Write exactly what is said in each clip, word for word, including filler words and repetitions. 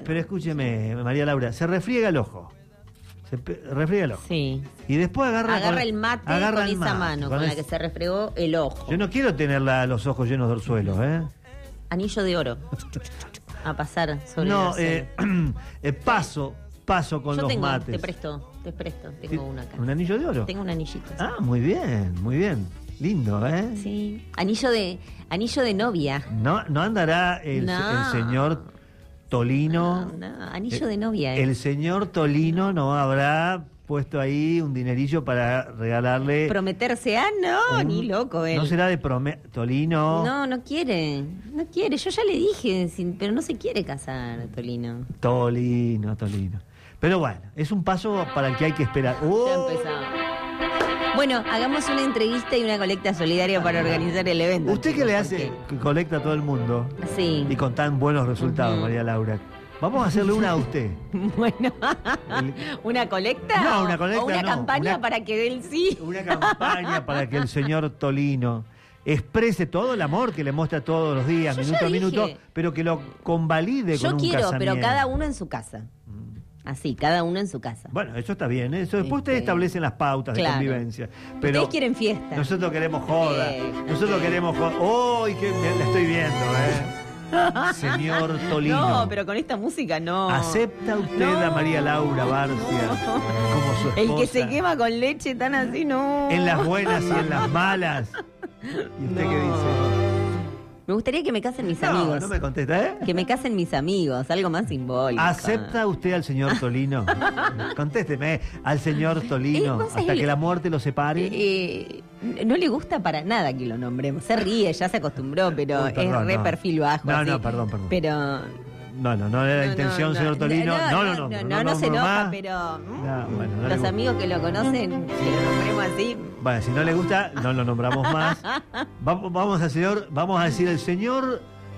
pero escúcheme, María Laura, se refriega el ojo. Se pe- refriega el ojo. Sí. Y después agarra... Agarra con, el mate agarra con el esa mate, mano con con el- la que se refregó el ojo. Yo no quiero tener la- los ojos llenos de orzuelos, ¿eh? Anillo de oro. A pasar sobre No, los eh, eh, paso, paso con Yo los tengo, mates. te presto, te presto, tengo Sí, una acá. ¿Un anillo de oro? Tengo un anillito. sí. Ah, muy bien, muy bien. Lindo, ¿eh? Sí. Anillo de, anillo de novia. No, no andará el, No. el señor Tolino. No, no, anillo de novia. eh. El señor Tolino no habrá puesto ahí un dinerillo para regalarle. Prometerse, ah, no, un- ni loco él. No será de prome Tolino. No, no quiere, no quiere. Yo ya le dije, sin- pero no se quiere casar, Tolino. Tolino, Tolino. Pero bueno, es un paso para el que hay que esperar. Ya ¡Oh! empezamos. Bueno, hagamos una entrevista y una colecta solidaria para organizar el evento. Usted que le hace, porque- que colecta a todo el mundo Sí. y con tan buenos resultados, Ujú. María Laura. Vamos a hacerle una a usted. Bueno, El- ¿una colecta? No, o- una colecta o una no, campaña una- para que dé el sí. Una campaña para que el señor Tolino exprese todo el amor que le muestra todos los días, Yo ya minuto a dije. minuto, pero que lo convalide Yo con un quiero, casamiento. pero cada uno en su casa. Así, cada uno en su casa. Bueno, eso está bien, eso después ustedes Este, establecen las pautas claro. de convivencia. Pero Ustedes quieren fiesta. nosotros queremos joda. Fiesta, Nosotros fiesta. queremos joda. ¡Oh! que me, la estoy viendo, ¿eh? Señor Tolino. No, pero con esta música no. ¿Acepta usted No, a María Laura Barcia como su esposa? El que se quema con leche tan así, no. En las buenas y en las malas. ¿Y usted No. qué dice? Me gustaría que me casen mis No, amigos. no me contesta, ¿eh? Que me casen mis amigos, algo más simbólico. ¿Acepta usted al señor Tolino? Contésteme, al señor Tolino, Eh, vos sabés hasta el- que la muerte lo separe. Eh, eh, no le gusta para nada que lo nombremos. Se ríe, ya se acostumbró, pero Uy, perdón, es re no. perfil bajo. No, así. no, perdón, perdón. Pero. No, no, no era la no, intención, no, señor no, Tolino. No, No, no, no, no. no, no, no se nombro enoja, más. pero. mm, No, bueno, no le los gusta. amigos que lo conocen, que lo nombremos así. Bueno, si no le gusta, no lo nombramos más. Vamos, vamos al señor, vamos a decir el señor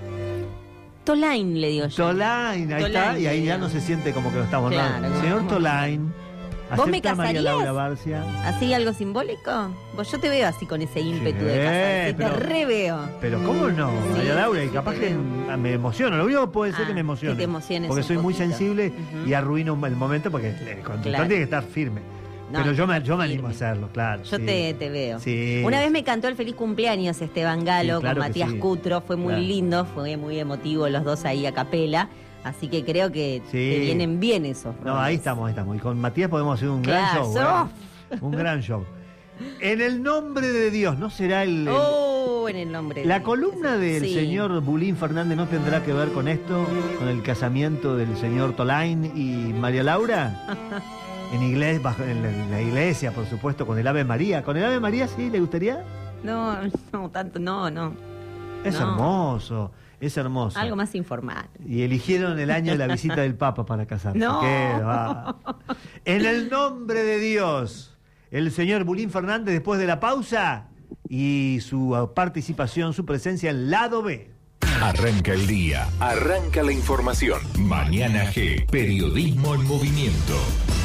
Tolain, le digo yo. Tolain, ahí está, Tolain, y ahí ya digo. no se siente como que lo estamos Claro, hablando. como- Señor Tolain, ¿Vos me ¿acepta a María casarías? Laura Barcia? ¿Así algo simbólico? Pues yo te veo así con ese ímpetu Sí, de casarte. pero- Te re veo. Pero ¿cómo no, Sí, María Laura? Y sí, capaz te que veo. me emociono. Lo único que puede ser Ah, que me emocione. que te emociones Porque un soy muy poquito. sensible Ujú. y arruino el momento porque el conductor Claro. tiene que estar firme. No, Pero yo me, yo me firme. animo a hacerlo, claro. Yo sí. te, te veo. Sí. Una vez me cantó el feliz cumpleaños Esteban Galo Sí, claro con que Matías sí. Cutro. Fue muy Claro. lindo, fue muy emotivo los dos ahí a capela. Así que creo que Sí. te vienen bien esos No, roles. ahí estamos, ahí estamos. Y con Matías podemos hacer un gran Claro, show. ¿eh? Un gran show. En el nombre de Dios, ¿no será el, el- Oh, en el nombre de la Dios. columna del Sí. señor Bulín Fernández no tendrá que ver con esto, con el casamiento del señor Tolain y María Laura? En, iglesia, bajo, en, la, en la iglesia, por supuesto, con el Ave María. ¿Con el Ave María sí le gustaría? No, no, tanto, no, no. Es No. hermoso, es hermoso. Algo más informal. Y eligieron el año de la visita del Papa para casarse. No. Qué va. En el nombre de Dios, el señor Bulín Fernández, después de la pausa y su participación, su presencia en Lado B. Arranca el día, arranca la información. Mañana G, periodismo en movimiento.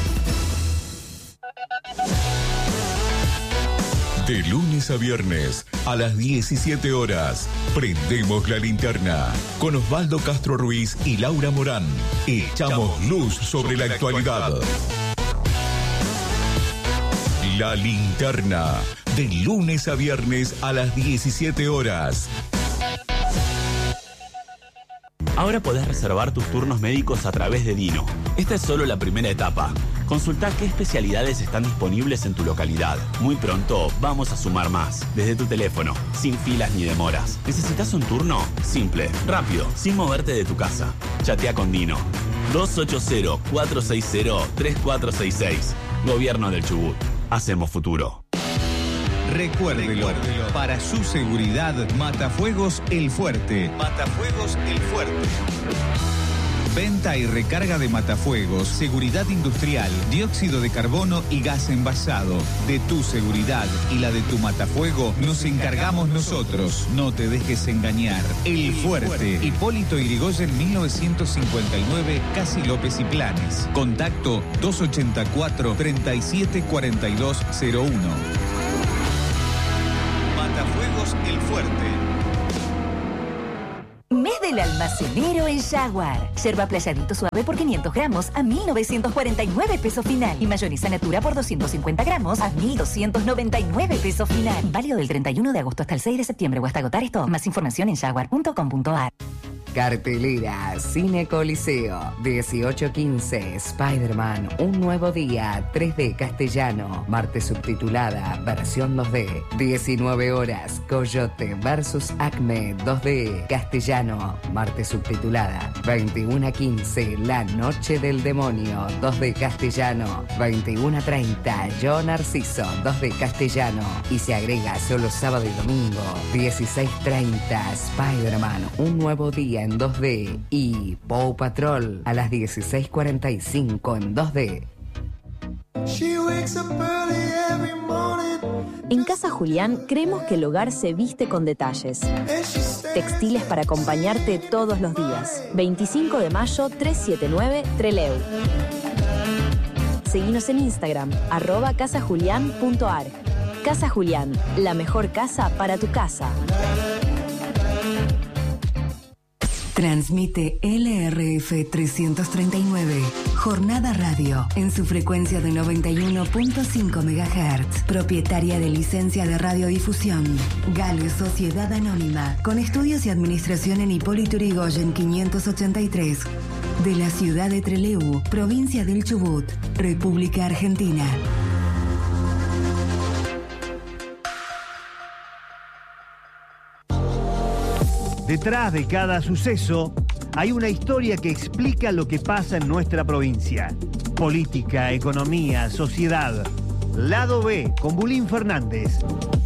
De lunes a viernes, a las diecisiete horas, prendemos la linterna. Con Osvaldo Castro Ruiz y Laura Morán, echamos luz sobre la actualidad. La linterna, de lunes a viernes a las diecisiete horas. Ahora podés reservar tus turnos médicos a través de Dino. Esta es solo la primera etapa. Consulta qué especialidades están disponibles en tu localidad. Muy pronto vamos a sumar más, desde tu teléfono, sin filas ni demoras. ¿Necesitas un turno? Simple, rápido, sin moverte de tu casa. Chatea con Dino. dos ocho cero, cuatro seis cero, tres cuatro seis seis. Gobierno del Chubut. Hacemos futuro. Recuérdelo, para su seguridad, Matafuegos El Fuerte. Matafuegos El Fuerte. Venta y recarga de matafuegos, seguridad industrial, dióxido de carbono y gas envasado. De tu seguridad y la de tu matafuego nos encargamos nosotros. No te dejes engañar. El Fuerte. Hipólito Yrigoyen mil novecientos cincuenta y nueve, Casi López y Planes. Contacto dos ochenta y cuatro, treinta y siete cuarenta y dos cero uno. Matafuegos El Fuerte. Mes de El almacenero en Jaguar. Yerba playadito suave por quinientos gramos a mil novecientos cuarenta y nueve pesos final. Y mayonesa natura por doscientos cincuenta gramos a mil doscientos noventa y nueve pesos final. Válido del treinta y uno de agosto hasta el seis de septiembre o hasta agotar esto. Más información en jaguar punto com punto a r. Cartelera Cine Coliseo, dieciocho quince, Spider-Man, Un Nuevo Día, tres D castellano, martes subtitulada, versión dos D, diecinueve horas, Coyote versus Acme, dos D, castellano, martes subtitulada, veintiuno a quince, La Noche del Demonio, dos D castellano, veintiuno a treinta, Yo Narciso, dos D castellano, y se agrega solo sábado y domingo, dieciséis treinta, Spider-Man, Un Nuevo Día en dos D y Paw Patrol a las dieciséis cuarenta y cinco en dos D. En Casa Julián creemos que el hogar se viste con detalles. Textiles para acompañarte todos los días. veinticinco de mayo, trescientos setenta y nueve, Trelew. Seguinos en Instagram, arroba casajulián punto a r. Casa Julián, la mejor casa para tu casa. Transmite L R F trescientos treinta y nueve, Jornada Radio, en su frecuencia de noventa y uno punto cinco megahertz, propietaria de licencia de radiodifusión. Gale Sociedad Anónima, con estudios y administración en Hipólito Yrigoyen quinientos ochenta y tres, de la ciudad de Trelew, provincia del Chubut, República Argentina. Detrás de cada suceso hay una historia que explica lo que pasa en nuestra provincia. Política, economía, sociedad. Lado B, con Bulín Fernández.